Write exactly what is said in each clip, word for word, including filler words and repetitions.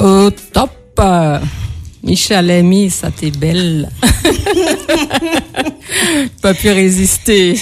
Au top. Michel Amy, ça t'est belle. Pas pu résister.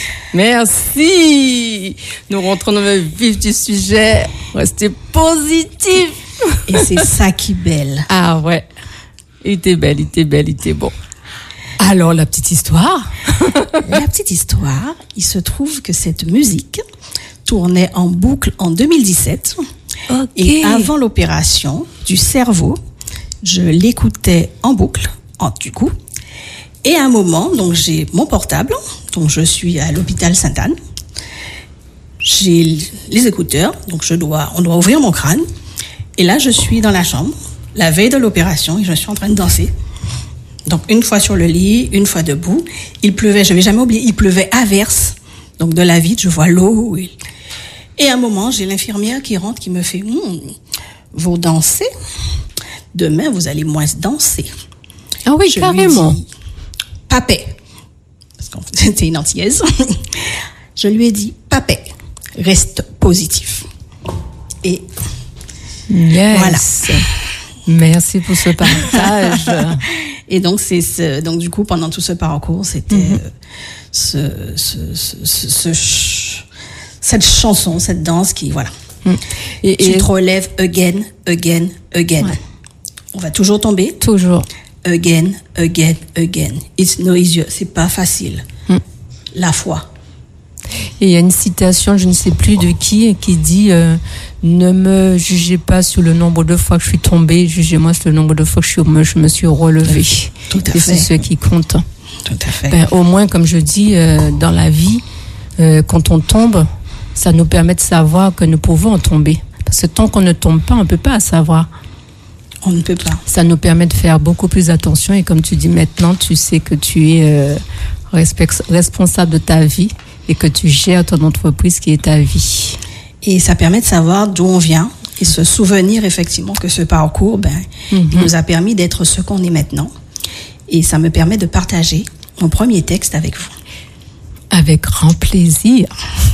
Merci. Nous rentrons dans le vif du sujet. Restez positif. Et c'est ça qui est belle. Ah ouais. Il était belle, il était belle, il était bon. Alors, la petite histoire. La petite histoire, il se trouve que cette musique tournait en boucle en deux mille dix-sept. Okay. Et avant l'opération du cerveau, je l'écoutais en boucle, en, du coup. Et à un moment, donc j'ai mon portable, donc je suis à l'hôpital Sainte-Anne. J'ai les écouteurs, donc je dois, on doit ouvrir mon crâne. Et là, je suis dans la chambre, la veille de l'opération, et je suis en train de danser. Donc une fois sur le lit, une fois debout. Il pleuvait, je ne vais jamais oublier, il pleuvait à verse. Donc de la vitre, je vois l'eau. Et, et à un moment, j'ai l'infirmière qui rentre, qui me fait hm, « Vous dansez ? Demain, vous allez moins danser. » Ah oui, je carrément. Lui ai dit, Papé, parce que c'était une antillaise. Je lui ai dit, Papé, reste positif. Et yes. Voilà. Merci pour ce partage. Et donc, c'est ce, donc du coup, pendant tout ce parcours, c'était mm-hmm. euh, ce, ce, ce, ce, ce ch- cette chanson, cette danse qui, voilà. Mm. Et, tu et... te relèves again, again, again. Ouais. On va toujours tomber. Toujours. Again, again, again. It's no easier. C'est pas facile. Mm. La foi. Et il y a une citation, je ne sais plus de qui, qui dit euh, ne me jugez pas sur le nombre de fois que je suis tombée, jugez-moi sur le nombre de fois que je, suis, je me suis relevée. Tout à et fait. C'est ce qui compte. Tout à fait. Ben, au moins, comme je dis, euh, dans la vie, euh, quand on tombe, ça nous permet de savoir que nous pouvons en tomber. Parce que tant qu'on ne tombe pas, on ne peut pas savoir. On ne peut pas. Ça nous permet de faire beaucoup plus attention. Et comme tu dis maintenant, tu sais que tu es euh, respect- responsable de ta vie et que tu gères ton entreprise qui est ta vie. Et ça permet de savoir d'où on vient et se souvenir effectivement que ce parcours, ben, mm-hmm. il nous a permis d'être ce qu'on est maintenant. Et ça me permet de partager mon premier texte avec vous. Avec grand plaisir.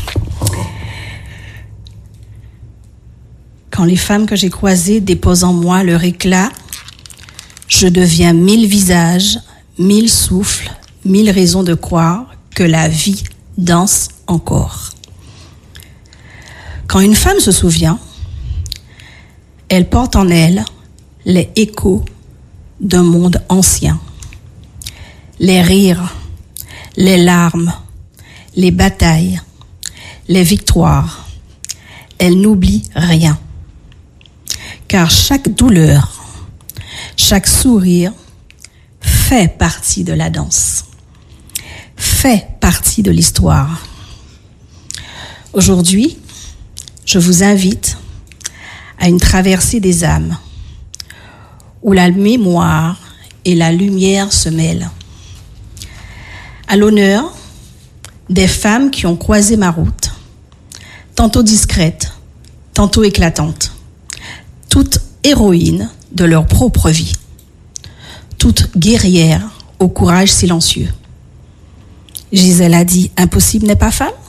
Quand les femmes que j'ai croisées déposent en moi leur éclat, je deviens mille visages, mille souffles, mille raisons de croire que la vie danse encore. Quand une femme se souvient, elle porte en elle les échos d'un monde ancien. Les rires, les larmes, les batailles, les victoires. Elle n'oublie rien. Car chaque douleur, chaque sourire fait partie de la danse, fait partie de l'histoire. Aujourd'hui, je vous invite à une traversée des âmes, où la mémoire et la lumière se mêlent. À l'honneur des femmes qui ont croisé ma route, tantôt discrètes, tantôt éclatantes, toutes héroïnes de leur propre vie, toutes guerrières au courage silencieux. Gisèle a dit, impossible n'est pas femme.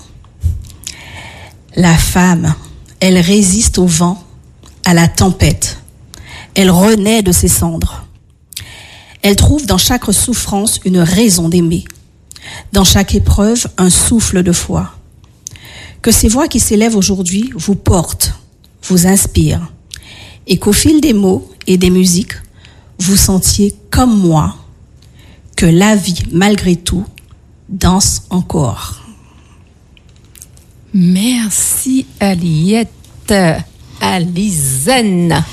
La femme, elle résiste au vent, à la tempête. Elle renaît de ses cendres. Elle trouve dans chaque souffrance une raison d'aimer. Dans chaque épreuve, un souffle de foi. Que ces voix qui s'élèvent aujourd'hui vous portent, vous inspirent. Et qu'au fil des mots et des musiques, vous sentiez comme moi que la vie, malgré tout, danse encore. Merci Aliette, Alizane.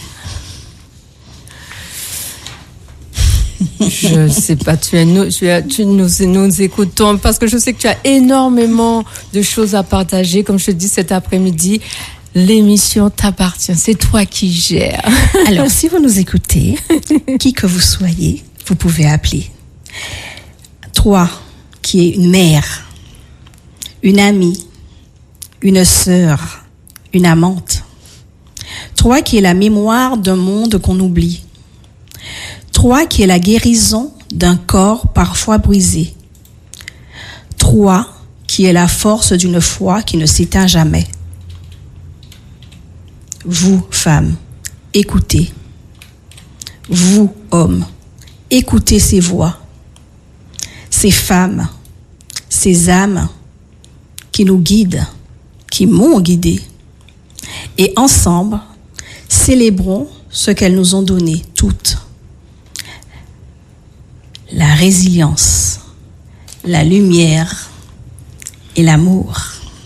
Je sais pas, tu, es nous, tu, es, tu nous, nous écoutons parce que je sais que tu as énormément de choses à partager. Comme je te dis cet après-midi, l'émission t'appartient, c'est toi qui gères. Alors, si vous nous écoutez, qui que vous soyez, vous pouvez appeler. Toi, qui es une mère, une amie, une sœur, une amante. Toi qui es la mémoire d'un monde qu'on oublie. Toi qui es la guérison d'un corps parfois brisé. Toi qui es la force d'une foi qui ne s'éteint jamais. Vous, femmes, écoutez, vous, hommes, écoutez ces voix, ces femmes, ces âmes qui nous guident, qui m'ont guidé. Et ensemble, célébrons ce qu'elles nous ont donné, toutes. La résilience, la lumière et l'amour.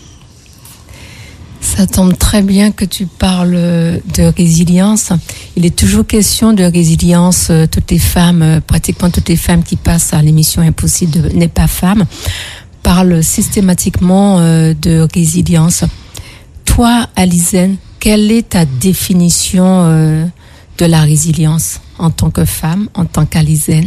Ça tombe très bien que tu parles de résilience. Il est toujours question de résilience. Toutes les femmes, pratiquement toutes les femmes qui passent à l'émission Impossible n'est pas femme, parlent systématiquement de résilience. Toi, Alizène, quelle est ta définition de la résilience en tant que femme, en tant qu'Alizène?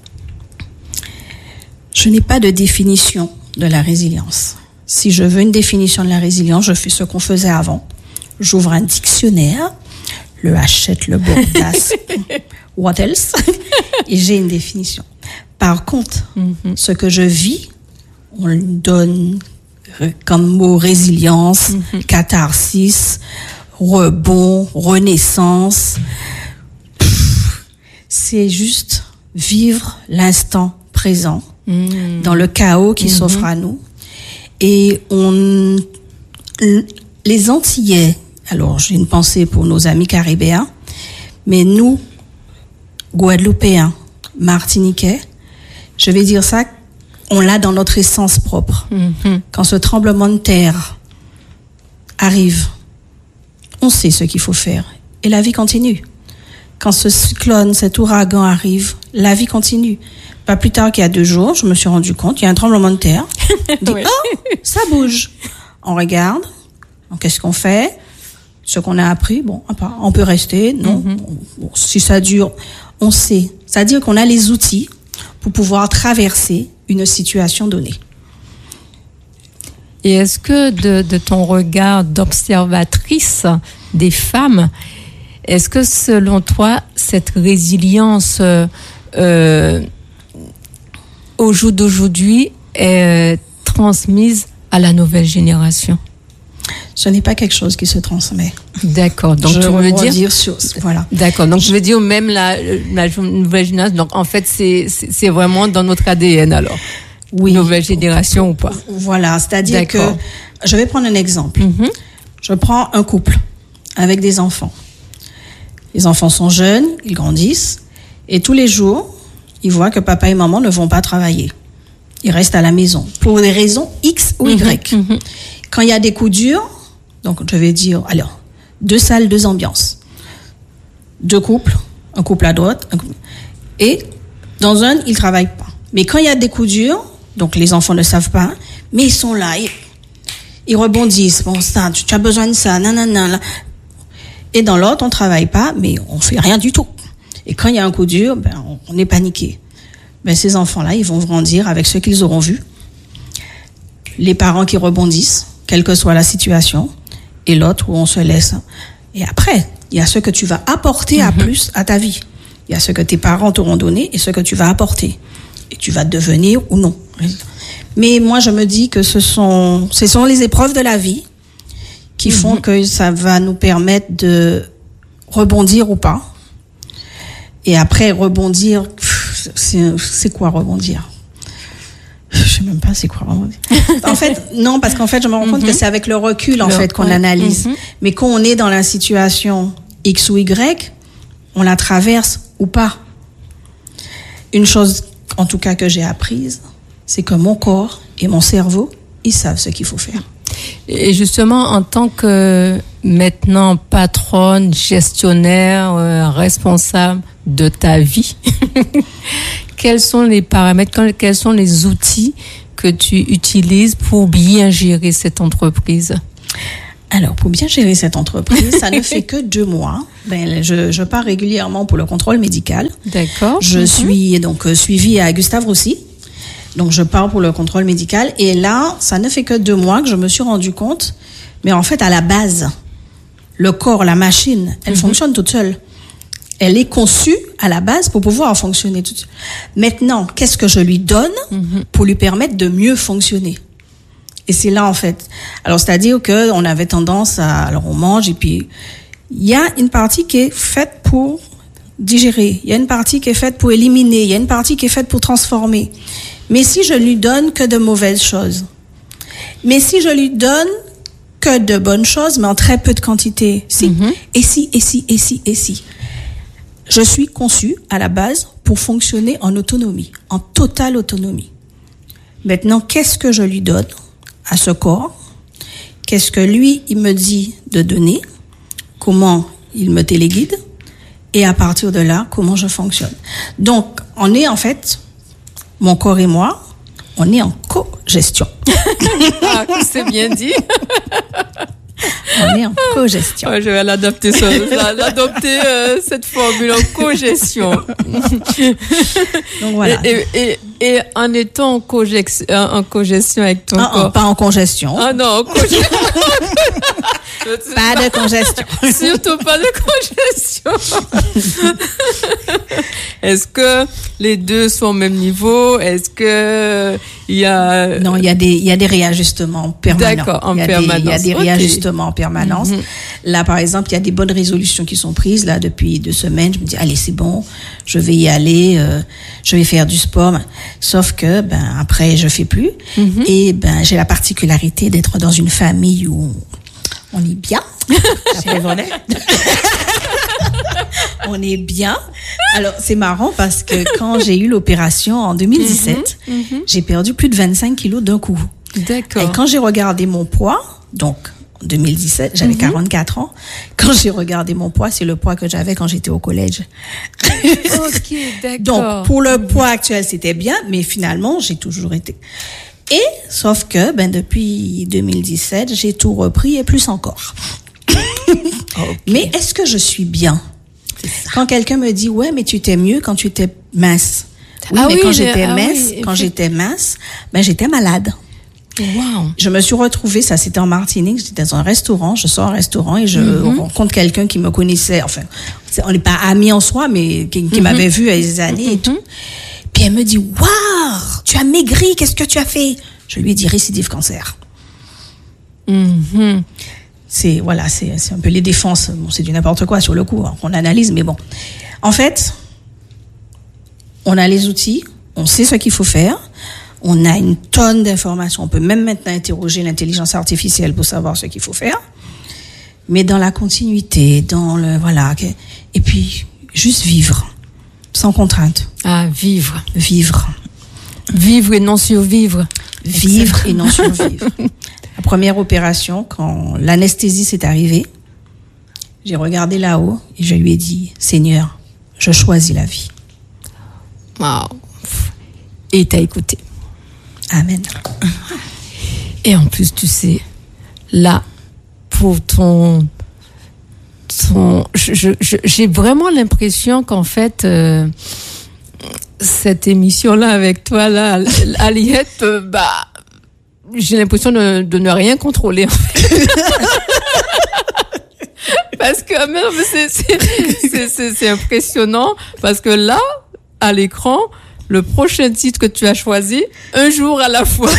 Je n'ai pas de définition de la résilience. Si je veux une définition de la résilience, je fais ce qu'on faisait avant. J'ouvre un dictionnaire, le Hachette, le Bordas, what else, et j'ai une définition. Par contre, mm-hmm. ce que je vis, on le donne comme mot résilience, mm-hmm. catharsis, rebond, renaissance. Pff, c'est juste vivre l'instant présent mm-hmm. dans le chaos qui mm-hmm. s'offre à nous. Et on, les Antillais, alors j'ai une pensée pour nos amis caribéens, mais nous, Guadeloupéens, Martiniquais, je vais dire ça, on l'a dans notre essence propre. Mm-hmm. Quand ce tremblement de terre arrive, on sait ce qu'il faut faire et la vie continue. Quand ce cyclone, cet ouragan arrive, la vie continue. Pas plus tard qu'il y a deux jours, je me suis rendu compte, il y a un tremblement de terre. On dit, oui. Oh, ça bouge. On regarde. Donc, qu'est-ce qu'on fait? Ce qu'on a appris, bon, on peut rester, non. Mm-hmm. Bon, si ça dure, on sait. C'est-à-dire qu'on a les outils pour pouvoir traverser une situation donnée. Et est-ce que de, de ton regard d'observatrice des femmes, est-ce que selon toi, cette résilience euh, euh, au jour d'aujourd'hui est transmise à la nouvelle génération? Ce n'est pas quelque chose qui se transmet. D'accord. Donc je tu veux dire, dire sur, voilà. D'accord. Donc je veux dire même la, la nouvelle génération. Donc en fait c'est c'est, c'est vraiment dans notre A D N alors. Oui. Nouvelle génération ou pas? Voilà. C'est-à-dire D'accord. que je vais prendre un exemple. Mm-hmm. Je prends un couple avec des enfants. Les enfants sont jeunes, ils grandissent, et tous les jours, ils voient que papa et maman ne vont pas travailler. Ils restent à la maison pour des raisons X ou Y. Mmh, mmh. Quand il y a des coups durs, donc je vais dire, alors, deux salles, deux ambiances. Deux couples, un couple à droite, un couple... et dans un, ils ne travaillent pas. Mais quand il y a des coups durs, donc les enfants ne savent pas, mais ils sont là, ils, ils rebondissent. Bon, ça, tu, tu as besoin de ça, nanana. Là. Et dans l'autre, on ne travaille pas, mais on ne fait rien du tout. Et quand il y a un coup dur, ben, on, on est paniqué. Ben, ces enfants-là, ils vont grandir avec ce qu'ils auront vu. Les parents qui rebondissent, quelle que soit la situation, et l'autre où on se laisse. Et après, il y a ce que tu vas apporter mm-hmm. à plus à ta vie. Il y a ce que tes parents t'auront donné et ce que tu vas apporter. Et tu vas devenir ou non. Mais moi, je me dis que ce sont, ce sont les épreuves de la vie qui font mmh. que ça va nous permettre de rebondir ou pas. Et après, rebondir, c'est, c'est quoi rebondir? Je sais même pas c'est quoi rebondir. En fait, non, parce qu'en fait, je me rends mmh. compte que c'est avec le recul, en le, fait, qu'on ouais. analyse. Mmh. Mais quand on est dans la situation X ou Y, on la traverse ou pas. Une chose, en tout cas, que j'ai apprise, c'est que mon corps et mon cerveau, ils savent ce qu'il faut faire. Et justement, en tant que maintenant patronne, gestionnaire, euh, responsable de ta vie, quels sont les paramètres, quels sont les outils que tu utilises pour bien gérer cette entreprise? Alors, pour bien gérer cette entreprise, ça ne fait que deux mois. Ben, je, je pars régulièrement pour le contrôle médical. D'accord. Je mm-hmm. suis donc euh, suivie à Gustave Roussy. Donc, je pars pour le contrôle médical. Et là, ça ne fait que deux mois que je me suis rendu compte. Mais en fait, à la base, le corps, la machine, elle mm-hmm. fonctionne toute seule. Elle est conçue à la base pour pouvoir fonctionner toute seule. Maintenant, qu'est-ce que je lui donne mm-hmm. pour lui permettre de mieux fonctionner? Et c'est là, en fait. Alors, c'est-à-dire que on avait tendance à, alors on mange et puis, il y a une partie qui est faite pour digérer, il y a une partie qui est faite pour éliminer, il y a une partie qui est faite pour transformer. Mais si je lui donne que de mauvaises choses, mais si je lui donne que de bonnes choses, mais en très peu de quantité, si, mm-hmm. et si, et si, et si, et si. Je suis conçue à la base pour fonctionner en autonomie, en totale autonomie. Maintenant, qu'est-ce que je lui donne à ce corps? Qu'est-ce que lui, il me dit de donner? Comment il me téléguide? Et à partir de là, comment je fonctionne? Donc, on est en fait, mon corps et moi, on est en co-gestion. Ah, c'est bien dit. On est en co-gestion. Ouais, je vais l'adapter, ça, l'adopter euh, cette formule en co-gestion. Donc voilà. Et, et, et, et en étant en co-gestion, en co-gestion avec ton ah, corps. Pas en congestion. Ah non, en co-gestion. Pas de congestion. Surtout pas de congestion. Est-ce que les deux sont au même niveau? Est-ce que il y a... Non, il y a des, il y a des réajustements permanents. D'accord, en il y a permanence. Des, il y a des okay. réajustements en permanence. Mm-hmm. Là, par exemple, il y a des bonnes résolutions qui sont prises. Là, depuis deux semaines, je me dis, allez, c'est bon, je vais y aller, euh, je vais faire du sport. Sauf que, ben, après, je fais plus. Mm-hmm. Et, ben, j'ai la particularité d'être dans une famille où on est bien. C'est vrai. On est bien. Alors, c'est marrant parce que quand j'ai eu l'opération en deux mille dix-sept, mm-hmm, mm-hmm. j'ai perdu plus de vingt-cinq kilos d'un coup. D'accord. Et quand j'ai regardé mon poids, donc en deux mille dix-sept, j'avais mm-hmm. quarante-quatre ans. Quand j'ai regardé mon poids, c'est le poids que j'avais quand j'étais au collège. Ok, d'accord. Donc, pour le poids actuel, c'était bien, mais finalement, j'ai toujours été... Et, sauf que, ben, depuis deux mille dix-sept, j'ai tout repris et plus encore. Okay. Mais est-ce que je suis bien? Quand quelqu'un me dit, ouais, mais tu étais mieux quand tu étais mince. Oui, ah mais oui, quand j'étais ah mince, oui, quand j'étais mince, ben, j'étais malade. Wow. Je me suis retrouvée, ça c'était en Martinique, j'étais dans un restaurant, je sors au restaurant et je mm-hmm. rencontre quelqu'un qui me connaissait, enfin, on n'est pas amis en soi, mais qui, qui mm-hmm. m'avait vu il y a des années mm-hmm. et tout. Puis elle me dit, waouh, tu as maigri, qu'est-ce que tu as fait? Je lui ai dit, récidive cancer. Mm-hmm. C'est, voilà, c'est, c'est un peu les défenses, bon, c'est du n'importe quoi sur le coup, hein, on analyse, mais bon. En fait, on a les outils, on sait ce qu'il faut faire, on a une tonne d'informations, on peut même maintenant interroger l'intelligence artificielle pour savoir ce qu'il faut faire, mais dans la continuité, dans le, voilà, et puis, juste vivre. Sans contrainte. Ah, vivre. Vivre. Vivre et non survivre. Vivre et non survivre. La première opération, quand l'anesthésie s'est arrivée, j'ai regardé là-haut et je lui ai dit, Seigneur, je choisis la vie. Wow. Et t'as écouté. Amen. Et en plus, tu sais, là, pour ton... Son, je, je, j'ai vraiment l'impression qu'en fait, euh, cette émission-là avec toi, là, Aliette, euh, bah, j'ai l'impression de, de ne rien contrôler, en fait. Parce que, même, c'est, c'est, c'est, c'est, c'est impressionnant, parce que là, à l'écran, le prochain titre que tu as choisi, Un jour à la fois.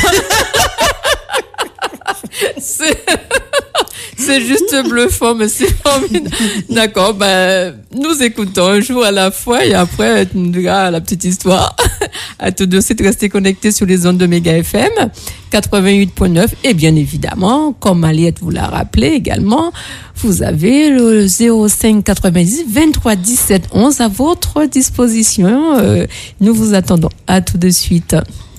c'est... C'est juste bluffant, mais c'est formidable. D'accord, ben, nous écoutons Un jour à la fois et après, tu nous diras la petite histoire. À tout de suite, restez connectés sur les ondes de Méga F M quatre-vingt-huit point neuf. Et bien évidemment, comme Aliette vous l'a rappelé également, vous avez le zéro cinq quatre-vingt-dix vingt-trois dix-sept onze à votre disposition. Euh, nous vous attendons. À tout de suite.